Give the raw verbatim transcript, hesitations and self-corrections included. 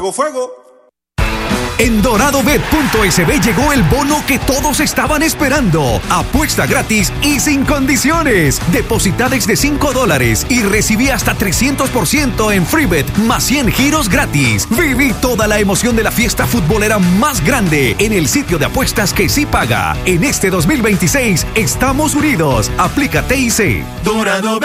fuego, fuego. En doradobet punto es be llegó el bono que todos estaban esperando. Apuesta gratis y sin condiciones. Deposita desde cinco dólares y recibí hasta trescientos por ciento en FreeBet más cien giros gratis. Viví toda la emoción de la fiesta futbolera más grande en el sitio de apuestas que sí paga. En este dos mil veintiséis estamos unidos. Aplica T I C. Dorado